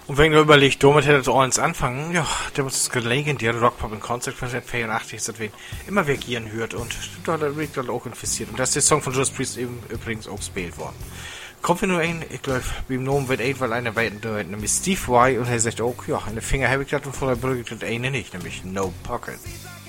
Und wenn ihr überlegt, damit hätte es eins anfangen, ja, der muss das legendäre Rockpop in Concert von 84 ist, wen immer wer Gieren hört und da wird dann auch infiziert. Und das ist der Song von Judas Priest eben übrigens auch gespielt worden. Kommt mir nur ein, ich glaube, beim Namen wird ein, weil einer weiten dort, nämlich Steve Y. Und er sagt auch, ja, eine Finger habe ich das und vor der Brücke das eine nicht, nämlich No Pocket.